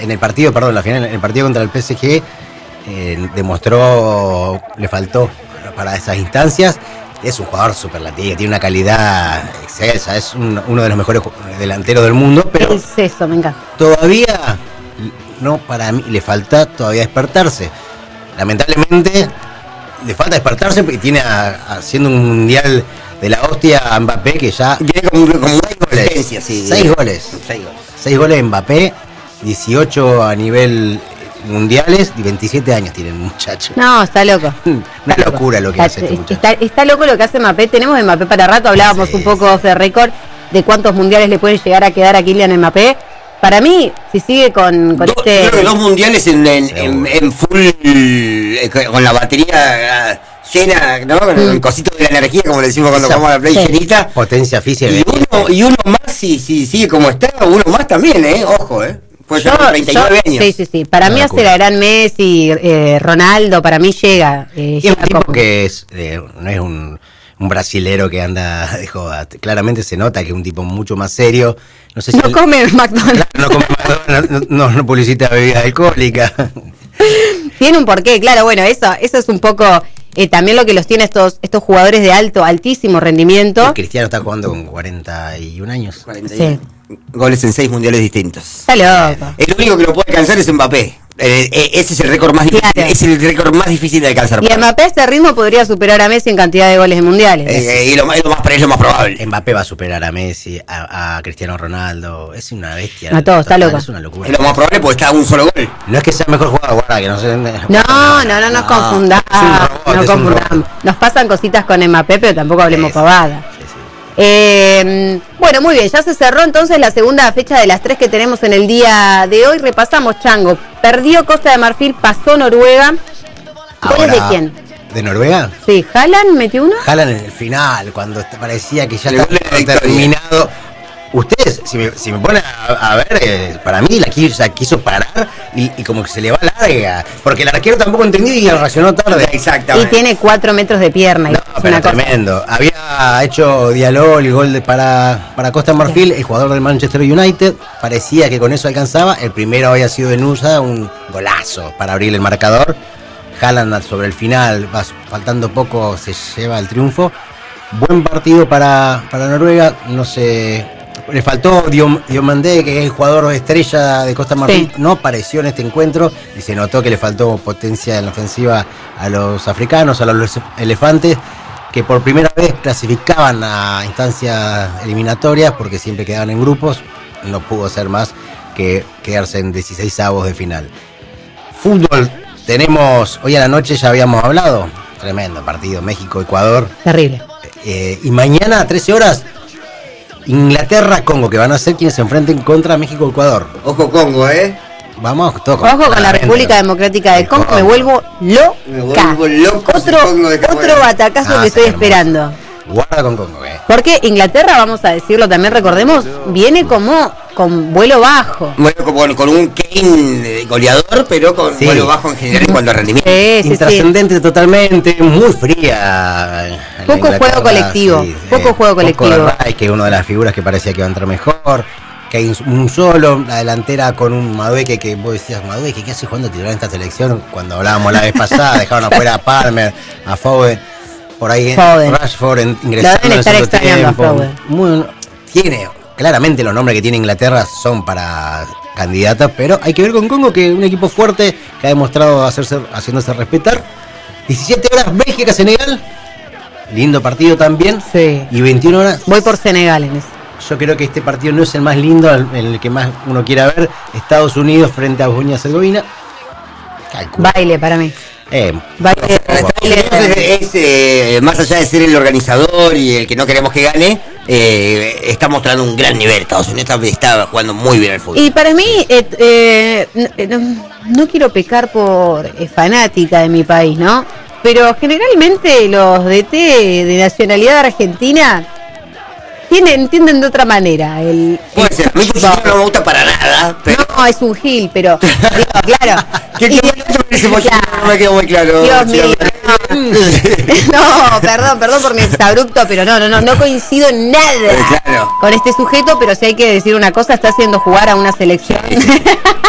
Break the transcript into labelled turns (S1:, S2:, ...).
S1: en el partido, perdón, la final, en el partido contra el PSG, demostró, le faltó para esas instancias. Es un jugador superlativo, tiene una calidad excelsa, es uno de los mejores delanteros del mundo, pero
S2: es eso, me encanta.
S1: Todavía, no, para mí, le falta todavía despertarse. Lamentablemente, le falta despertarse y tiene haciendo un mundial de la hostia a Mbappé que ya...
S3: Tiene como 6 goles. Sí,
S1: 6 goles. 6 goles de Mbappé, 18 a nivel... mundiales y 27 años tiene el muchacho.
S2: No, está loco.
S1: Una locura lo que hace este muchacho.
S2: Está loco lo que hace Mbappé. Tenemos Mbappé para rato. Hablábamos un poco off the record de cuántos mundiales le pueden llegar a quedar a Kylian Mbappé. Para mí, si sigue con este...
S3: Creo que 2 mundiales en full, con la batería llena, ¿no? Con el cosito de la energía, como le decimos cuando vamos a la play llenita.
S1: Potencia física.
S3: Y uno más, si sigue como está, uno más también, ojo, Pues ya 39 años.
S2: Sí. Para mí hace la gran Messi, Ronaldo, para mí llega.
S1: Y es un tipo que no es un brasilero que anda de joda. Claramente se nota que es un tipo mucho más serio. No sé si
S2: come McDonald's.
S1: Claro, no come McDonald's, no publicita bebidas alcohólicas.
S2: Tiene un porqué, claro, bueno, eso es un poco también lo que los tiene estos jugadores de altísimo rendimiento.
S1: El Cristiano está jugando con 41 años.
S3: 41. Sí. Goles en 6 mundiales distintos.
S2: Está loco.
S3: El único que lo puede alcanzar es Mbappé. Ese es el récord más difícil. Claro. Es el récord más difícil de alcanzar.
S2: Y Mbappé a este ritmo podría superar a Messi en cantidad de goles en mundiales.
S3: Y lo más probable.
S1: Mbappé va a superar a Messi, a Cristiano Ronaldo. Es una bestia.
S2: A todos, está loco.
S3: Es una locura. Es lo más probable porque está a un solo gol.
S1: No es que sea mejor jugador, guarda, que no sé.
S2: No nos confundamos. No confundamos. Nos pasan cositas con Mbappé, pero tampoco hablemos pavada. Bueno, muy bien, ya se cerró entonces la segunda fecha de las 3 que tenemos en el día de hoy. Repasamos, Chango. Perdió Costa de Marfil, pasó Noruega. ¿Goles de quién?
S1: ¿De Noruega?
S2: Sí, ¿Haaland metió uno?
S1: Haaland en el final, cuando parecía que ya estaba terminado. Ustedes, si me ponen a ver, para mí la quiso parar y como que se le va larga, porque el arquero tampoco entendió y reaccionó tarde.
S3: Exactamente.
S2: Y tiene 4 metros de pierna.
S1: No, pero tremendo. Había hecho Diallo el gol para Costa de Marfil, el jugador del Manchester United. Parecía que con eso alcanzaba. El primero había sido de Nusa, un golazo para abrir el marcador. Haaland sobre el final, faltando poco, se lleva el triunfo. Buen partido para Noruega, no sé... Le faltó Diomandé, que es el jugador estrella de Costa Marfil, sí. No apareció en este encuentro y se notó que le faltó potencia en la ofensiva a los africanos, a los elefantes, que por primera vez clasificaban a instancias eliminatorias porque siempre quedaban en grupos. No pudo ser más que quedarse en 16avos de final. Fútbol, tenemos, hoy a la noche ya habíamos hablado, tremendo partido, México-Ecuador.
S2: Terrible.
S1: Y mañana a 13 horas... Inglaterra-Congo, que van a ser quienes se enfrenten contra México-Ecuador.
S3: Ojo Congo,
S1: Vamos, toco.
S2: Ojo con la República Democrática del Congo, me vuelvo loca. Otro batacazo que estoy esperando.
S1: Guarda con Congo,
S2: Porque Inglaterra, vamos a decirlo también, recordemos, viene como con vuelo bajo.
S3: Bueno, con un Kane goleador, pero con vuelo bajo en general en cuanto a rendimiento.
S1: Intrascendente totalmente, muy fría.
S2: Poco juego colectivo.
S1: Rice, que es una de las figuras que parecía que iba a entrar mejor. Que hay un solo, la delantera con un Madueque que vos decías, Madueque, ¿qué hace jugando titular en esta selección? Cuando hablábamos la vez pasada, dejaron afuera a Palmer, a Foden. Por ahí Rashford ingresando en el segundo tiempo. Tiene, claramente los nombres que tiene Inglaterra son para candidatas, pero hay que ver con Congo, que es un equipo fuerte que ha demostrado haciéndose respetar. 17 horas Bélgica-Senegal, lindo partido también.
S2: Sí.
S1: Y 21 horas.
S2: Voy por Senegal en eso.
S1: Yo creo que este partido no es el más lindo, el que más uno quiera ver. Estados Unidos frente a Bosnia-Herzegovina.
S2: Baile para mí.
S3: Más allá de ser el organizador y el que no queremos que gane, está mostrando un gran nivel. Estados Unidos está jugando muy bien al fútbol.
S2: Y para mí, no quiero pecar por fanática de mi país, ¿no? Pero generalmente los DT de nacionalidad argentina entienden de otra manera.
S3: Puede ser, a mí no me gusta para nada. Pero...
S2: No, es un gil, pero digo, claro.
S3: No me quedó muy claro.
S2: Dios mío. No, perdón por mi exabrupto, pero no coincido en nada con este sujeto, pero si hay que decir una cosa, está haciendo jugar a una selección